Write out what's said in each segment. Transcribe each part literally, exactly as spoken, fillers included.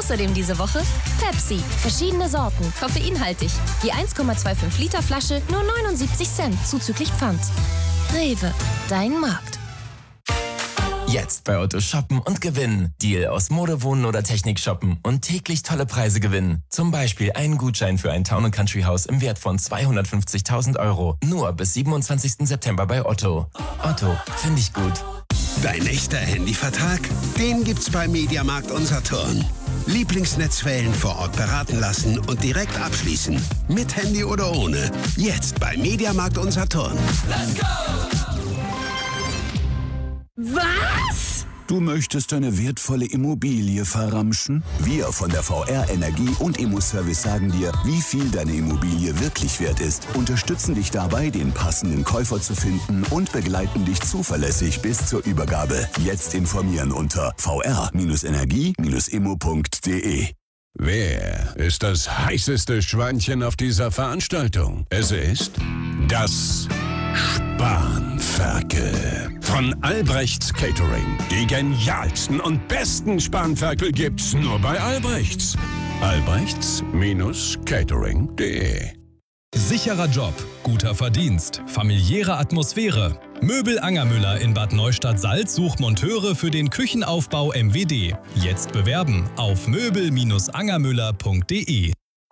Außerdem diese Woche Pepsi. Verschiedene Sorten, koffeinhaltig. Die eins Komma fünfundzwanzig Liter Flasche nur neunundsiebzig Cent zuzüglich Pfand. Rewe, dein Markt. Jetzt bei Otto shoppen und gewinnen. Deal aus Mode, Wohnen oder Technik shoppen und täglich tolle Preise gewinnen. Zum Beispiel einen Gutschein für ein Town- und Country-Haus im Wert von zweihundertfünfzigtausend Euro. Nur bis siebenundzwanzigsten September bei Otto. Otto, finde ich gut. Dein echter Handyvertrag? Den gibt's bei Mediamarkt Unsaturn. Lieblingsnetzwellen vor Ort beraten lassen und direkt abschließen. Mit Handy oder ohne. Jetzt bei Mediamarkt Unsaturn. Let's go! Was? Du möchtest deine wertvolle Immobilie verramschen? Wir von der V R Energie und Immo-Service sagen dir, wie viel deine Immobilie wirklich wert ist, unterstützen dich dabei, den passenden Käufer zu finden und begleiten dich zuverlässig bis zur Übergabe. Jetzt informieren unter v r Energie immo punkt d e. Wer ist das heißeste Schweinchen auf dieser Veranstaltung? Es ist das Spanferkel von Albrechts Catering. Die genialsten und besten Spanferkel gibt's nur bei Albrechts. albrechts Catering punkt de. Sicherer Job, guter Verdienst, familiäre Atmosphäre. Möbel Angermüller in Bad Neustadt-Salz sucht Monteure für den Küchenaufbau M W D. Jetzt bewerben auf möbel Angermüller punkt de.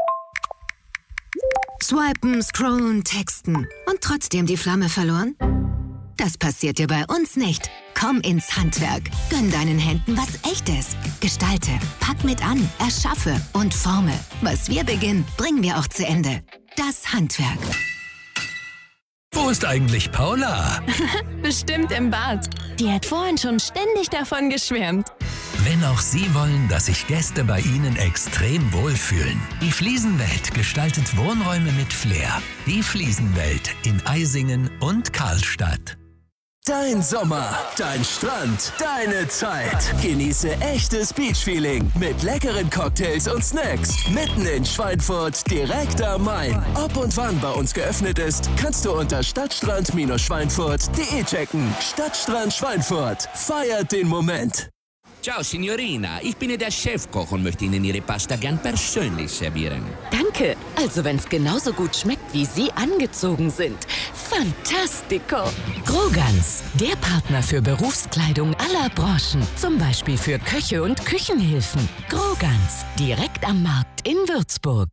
Swipen, scrollen, texten und trotzdem die Flamme verloren? Das passiert dir bei uns nicht. Komm ins Handwerk. Gönn deinen Händen was Echtes. Gestalte, pack mit an, erschaffe und forme. Was wir beginnen, bringen wir auch zu Ende. Das Handwerk. Wo ist eigentlich Paula? Bestimmt im Bad. Die hat vorhin schon ständig davon geschwärmt. Wenn auch Sie wollen, dass sich Gäste bei Ihnen extrem wohlfühlen. Die Fliesenwelt gestaltet Wohnräume mit Flair. Die Fliesenwelt in Eisingen und Karlstadt. Dein Sommer, dein Strand, deine Zeit. Genieße echtes Beach-Feeling mit leckeren Cocktails und Snacks. Mitten in Schweinfurt, direkt am Main. Ob und wann bei uns geöffnet ist, kannst du unter stadtstrand schweinfurt punkt de checken. Stadtstrand Schweinfurt. Feiert den Moment. Ciao, Signorina. Ich bin der Chefkoch und möchte Ihnen Ihre Pasta gern persönlich servieren. Danke. Also, wenn es genauso gut schmeckt, wie Sie angezogen sind. Fantastico. Grogans, der Partner für Berufskleidung aller Branchen. Zum Beispiel für Köche und Küchenhilfen. Grogans, direkt am Markt in Würzburg.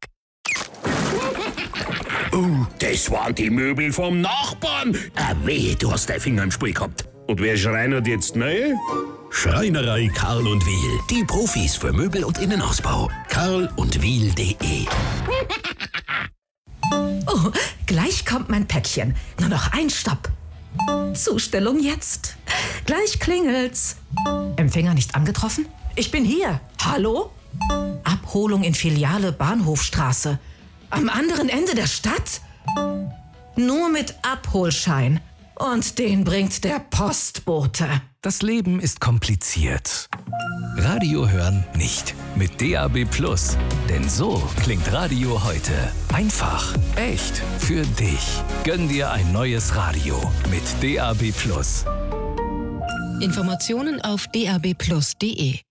Oh, das waren die Möbel vom Nachbarn. Ah, weh, du hast deinen Finger im Spiel gehabt. Und wer schreinert jetzt neu? Schreinerei Karl und Wiel. Die Profis für Möbel und Innenausbau. karl und wiel punkt de. Oh, gleich kommt mein Päckchen. Nur noch ein Stopp. Zustellung jetzt. Gleich klingelt's. Empfänger nicht angetroffen? Ich bin hier. Hallo? Abholung in Filiale Bahnhofstraße. Am anderen Ende der Stadt? Nur mit Abholschein. Und den bringt der Postbote. Das Leben ist kompliziert. Radio hören nicht. Mit D A B Plus. Denn so klingt Radio heute. Einfach, echt, für dich. Gönn dir ein neues Radio mit D A B Plus. Informationen auf d a b plus punkt de.